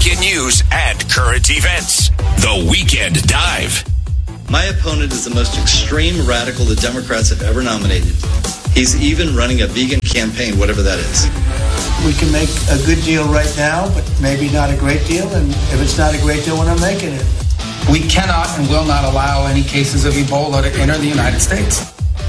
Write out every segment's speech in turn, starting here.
weekend news and current events. The Weekend Dive. My opponent is the most extreme radical the Democrats have ever nominated. He's even running a vegan campaign, whatever that is. We can make a good deal right now, but maybe not a great deal. And if it's not a great deal, we're not making it. We cannot and will not allow any cases of Ebola to enter the United States.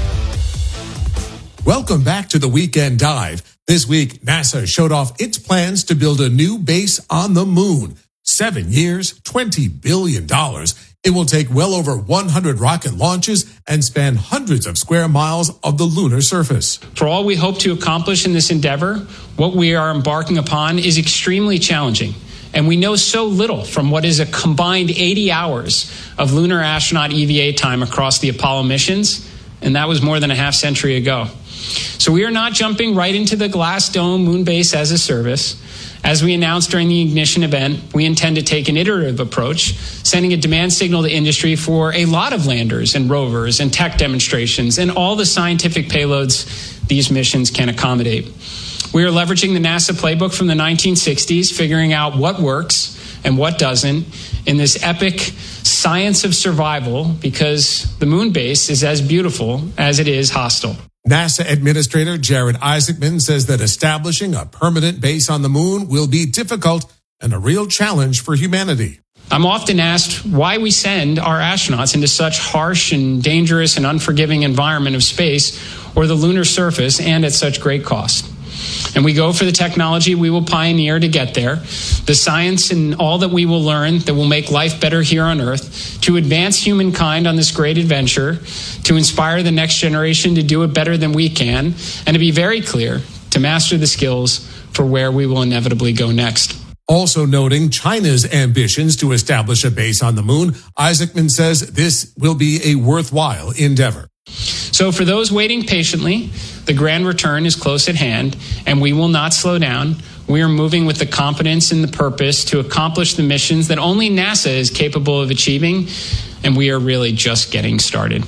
Welcome back to the Weekend Dive. This week, NASA showed off its plans to build a new base on the moon. 7 years, $20 billion. It will take well over 100 rocket launches and span hundreds of square miles of the lunar surface. For all we hope to accomplish in this endeavor, what we are embarking upon is extremely challenging. And we know so little from what is a combined 80 hours of lunar astronaut EVA time across the Apollo missions, and that was more than a half century ago. So we are not jumping right into the glass dome moon base as a service. As we announced during the ignition event, we intend to take an iterative approach, sending a demand signal to industry for a lot of landers and rovers and tech demonstrations and all the scientific payloads these missions can accommodate. We are leveraging the NASA playbook from the 1960s, figuring out what works and what doesn't in this epic science of survival, because the moon base is as beautiful as it is hostile. NASA Administrator Jared Isaacman says that establishing a permanent base on the moon will be difficult and a real challenge for humanity. I'm often asked why we send our astronauts into such harsh and dangerous and unforgiving environment of space or the lunar surface, and at such great cost. And we go for the technology we will pioneer to get there, the science and all that we will learn that will make life better here on Earth, to advance humankind on this great adventure, to inspire the next generation to do it better than we can, and to be very clear, to master the skills for where we will inevitably go next. Also noting China's ambitions to establish a base on the moon, Isaacman says this will be a worthwhile endeavor. So for those waiting patiently, the grand return is close at hand, and we will not slow down. We are moving with the competence and the purpose to accomplish the missions that only NASA is capable of achieving, and we are really just getting started.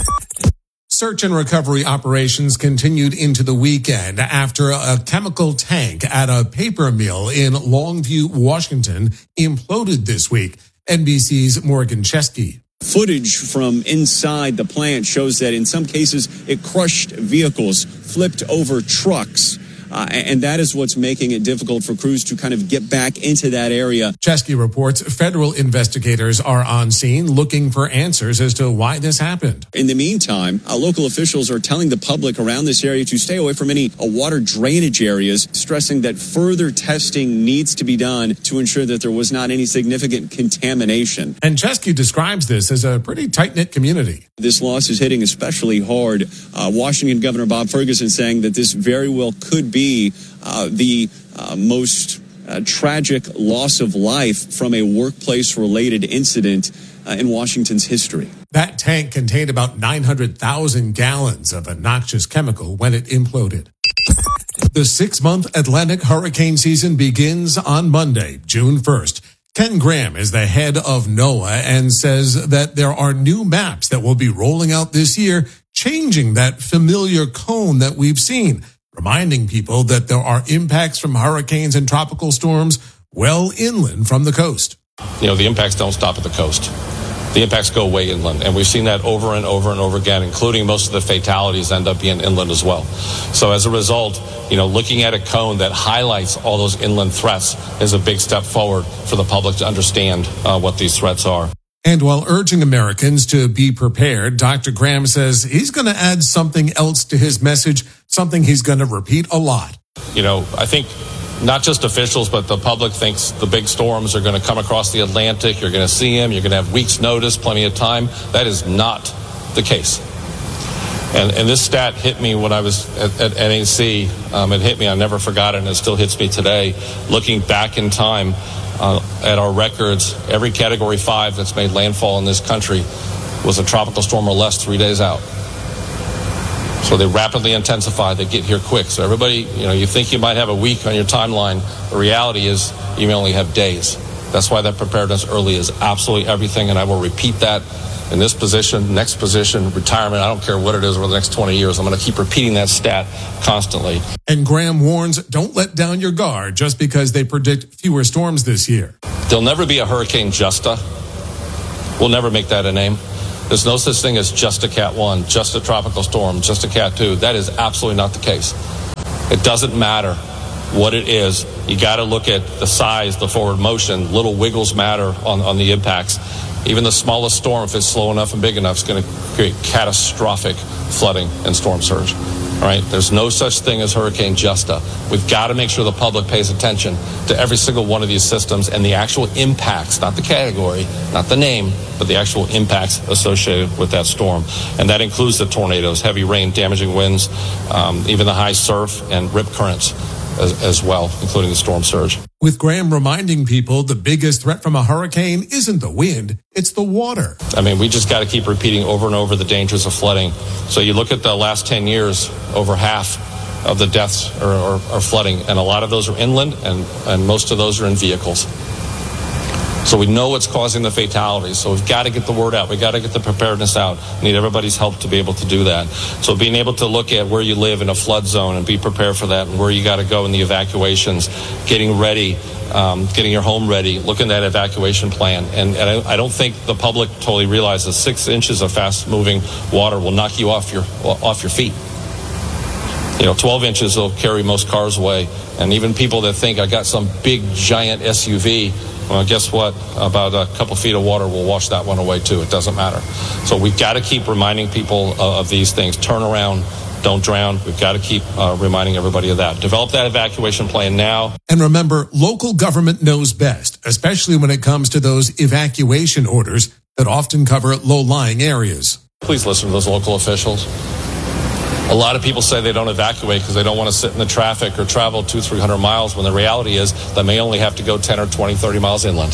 Search and recovery operations continued into the weekend after a chemical tank at a paper mill in Longview, Washington, imploded this week. NBC's Morgan Chesky. Footage from inside the plant shows that in some cases it crushed vehicles, flipped over trucks. And that is what's making it difficult for crews to kind of get back into that area. Chesky reports federal investigators are on scene looking for answers as to why this happened. In the meantime, local officials are telling the public around this area to stay away from any water drainage areas, stressing that further testing needs to be done to ensure that there was not any significant contamination. And Chesky describes this as a pretty tight-knit community. This loss is hitting especially hard. Washington Governor Bob Ferguson saying that this very well could be the most tragic loss of life from a workplace-related incident in Washington's history. That tank contained about 900,000 gallons of a noxious chemical when it imploded. The 6-month Atlantic hurricane season begins on Monday, June 1st. Ken Graham is the head of NOAA and says that there are new maps that will be rolling out this year, changing that familiar cone that we've seen, reminding people that there are impacts from hurricanes and tropical storms well inland from the coast. You know, the impacts don't stop at the coast. The impacts go way inland, and we've seen that over and over and over again, including most of the fatalities end up being inland as well. So as a result, you know, looking at a cone that highlights all those inland threats is a big step forward for the public to understand what these threats are. And while urging Americans to be prepared, Dr. Graham says he's going to add something else to his message, something he's going to repeat a lot. You know, I think not just officials, but the public thinks the big storms are going to come across the Atlantic. You're going to see them. You're going to have weeks' notice, plenty of time. That is not the case. And this stat hit me when I was at NAC. It hit me. I never forgot it, and it still hits me today. Looking back in time at our records, every Category 5 that's made landfall in this country was a tropical storm or less 3 days out. So they rapidly intensify. They get here quick. So everybody, you know, you think you might have a week on your timeline. The reality is you may only have days. That's why that preparedness early is absolutely everything, and I will repeat that in this position, next position, retirement, I don't care what it is over the next 20 years. I'm going to keep repeating that stat constantly. And Graham warns, don't let down your guard just because they predict fewer storms this year. There'll never be a Hurricane Justa. We'll never make that a name. There's no such thing as just a Cat 1, just a tropical storm, just a Cat 2. That is absolutely not the case. It doesn't matter what it is. You got to look at the size, the forward motion. Little wiggles matter on the impacts. Even the smallest storm, if it's slow enough and big enough, is going to create catastrophic flooding and storm surge. All right? There's no such thing as Hurricane Justa. We've got to make sure the public pays attention to every single one of these systems and the actual impacts, not the category, not the name, but the actual impacts associated with that storm. And that includes the tornadoes, heavy rain, damaging winds, even the high surf and rip currents as well, including the storm surge. With Graham reminding people the biggest threat from a hurricane isn't the wind, it's the water. I mean, we just got to keep repeating over and over the dangers of flooding. So you look at the last 10 years, over half of the deaths are flooding, and a lot of those are inland, and most of those are in vehicles. So we know what's causing the fatalities. So we've got to get the word out. We've got to get the preparedness out. We need everybody's help to be able to do that. So being able to look at where you live in a flood zone and be prepared for that, and where you got to go in the evacuations, getting ready, getting your home ready, looking at that evacuation plan. And I don't think the public totally realizes 6 inches of fast-moving water will knock you off your feet. 12 inches will carry most cars away. And even people that think I got some big, giant SUV, well, guess what? About a couple feet of water will wash that one away, too. It doesn't matter. So we've got to keep reminding people of these things. Turn around. Don't drown. We've got to keep reminding everybody of that. Develop that evacuation plan now. And remember, local government knows best, especially when it comes to those evacuation orders that often cover low-lying areas. Please listen to those local officials. A lot of people say they don't evacuate because they don't want to sit in the traffic or travel 200-300 miles, when the reality is they may only have to go 10 or 20, 30 miles inland.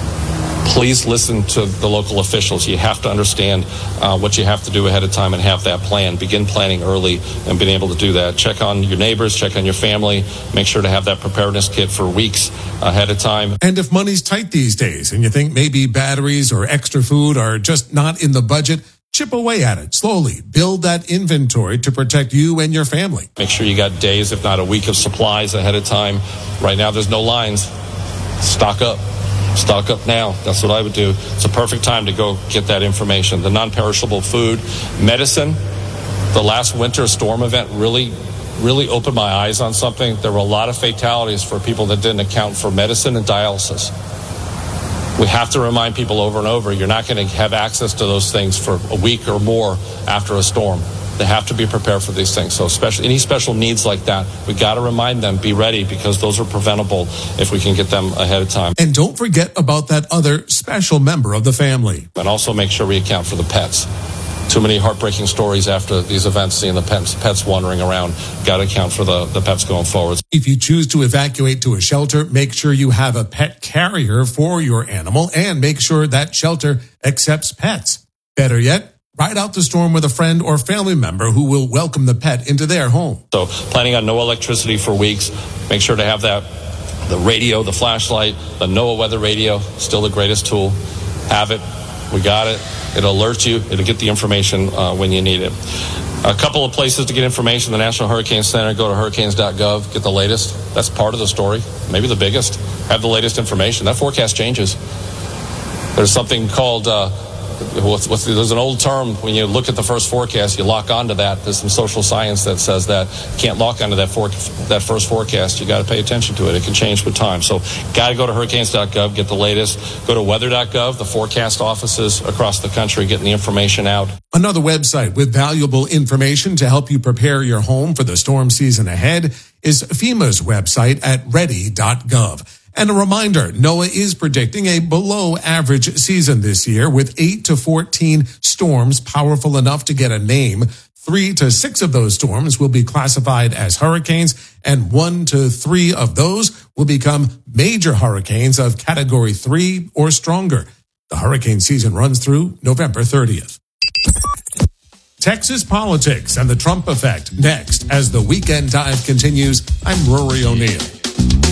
Please listen to the local officials. You have to understand what you have to do ahead of time and have that plan. Begin planning early and being able to do that. Check on your neighbors, check on your family. Make sure to have that preparedness kit for weeks ahead of time. And if money's tight these days and you think maybe batteries or extra food are just not in the budget, chip away at it slowly. Build that inventory to protect you and your family. Make sure you got days, if not a week, of supplies ahead of time. Right now, there's no lines. Stock up. Stock up now. That's what I would do. It's a perfect time to go get that information. The non-perishable food, medicine. The last winter storm event really opened my eyes on something. There were a lot of fatalities for people that didn't account for medicine and dialysis. We have to remind people over and over, you're not going to have access to those things for a week or more after a storm. They have to be prepared for these things. So any special needs like that, we got to remind them, be ready, because those are preventable if we can get them ahead of time. And don't forget about that other special member of the family. And also make sure we account for the pets. Too many heartbreaking stories after these events, seeing the pets wandering around. Got to account for the pets going forward. If you choose to evacuate to a shelter, make sure you have a pet carrier for your animal, and make sure that shelter accepts pets. Better yet, ride out the storm with a friend or family member who will welcome the pet into their home. So planning on no electricity for weeks. Make sure to have that, the radio, the flashlight, the NOAA weather radio, still the greatest tool. Have it. We got it. It'll alert you. It'll get the information when you need it. A couple of places to get information. The National Hurricane Center. Go to hurricanes.gov. Get the latest. That's part of the story. Maybe the biggest. Have the latest information. That forecast changes. There's something called, there's an old term, when you look at the first forecast, you lock onto that. There's some social science that says that you can't lock onto that first forecast. You got to pay attention to it. It can change with time. So got to go to hurricanes.gov, get the latest. Go to weather.gov, the forecast offices across the country, getting the information out. Another website with valuable information to help you prepare your home for the storm season ahead is FEMA's website at ready.gov. And a reminder, NOAA is predicting a below-average season this year, with 8 to 14 storms powerful enough to get a name. 3 to 6 of those storms will be classified as hurricanes, and 1 to 3 of those will become major hurricanes of Category 3 or stronger. The hurricane season runs through November 30th. Texas politics and the Trump effect next as the Weekend Dive continues. I'm Rory O'Neill.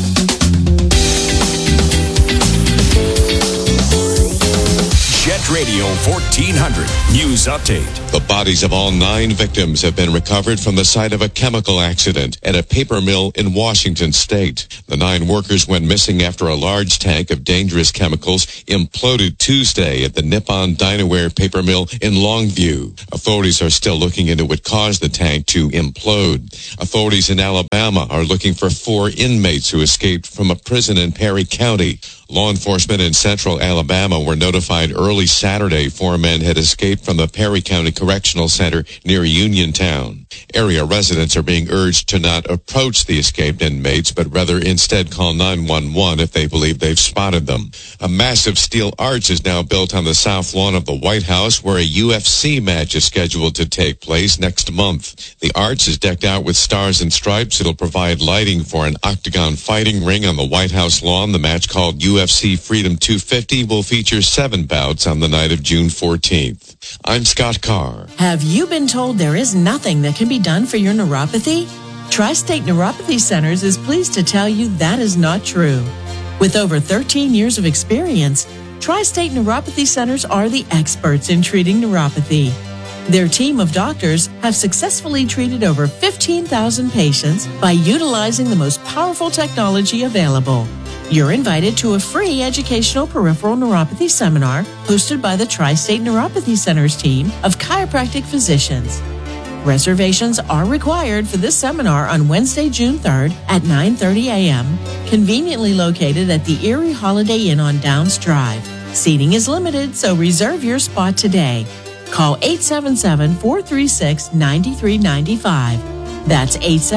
Jet Radio Radio 1400 News Update. The bodies of all 9 victims have been recovered from the site of a chemical accident at a paper mill in Washington state. The 9 workers went missing after a large tank of dangerous chemicals imploded Tuesday at the Nippon Dinaware paper mill in Longview. Authorities are still looking into what caused the tank to implode. Authorities in Alabama are looking for 4 inmates who escaped from a prison in Perry County. Law enforcement in central Alabama were notified early Saturday 4 men had escaped from the Perry County Correctional Center near Uniontown. Area residents are being urged to not approach the escaped inmates, but rather instead call 911 if they believe they've spotted them. A massive steel arch is now built on the south lawn of the White House, where a UFC match is scheduled to take place next month. The arch is decked out with stars and stripes. It'll provide lighting for an octagon fighting ring on the White House lawn. The match, called UFC Freedom 250, will feature 7 bouts on the night of June 14th. I'm Scott Carr. Have you been told there is nothing that can be done for your neuropathy? Tri-State Neuropathy Centers is pleased to tell you that is not true. With over 13 years of experience, Tri-State Neuropathy Centers are the experts in treating neuropathy. Their team of doctors have successfully treated over 15,000 patients by utilizing the most powerful technology available. You're invited to a free educational peripheral neuropathy seminar hosted by the Tri-State Neuropathy Centers team of chiropractic physicians. Reservations are required for this seminar on Wednesday, June 3rd at 9:30 a.m., conveniently located at the Erie Holiday Inn on Downs Drive. Seating is limited, so reserve your spot today. Call 877-436-9395. That's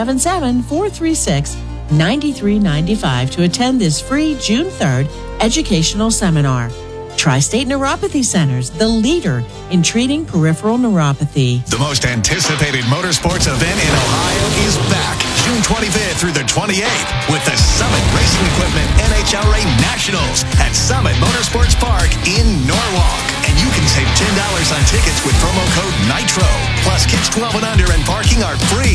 877-436-9395 to attend this free June 3rd educational seminar. Tri-State Neuropathy Centers, the leader in treating peripheral neuropathy. The most anticipated motorsports event in Ohio is back June 25th through the 28th with the Summit Racing Equipment NHRA Nationals at Summit Motorsports Park in Norwalk. And you can save $10 on tickets with promo code NITRO. Plus, kids 12 and under and parking are free.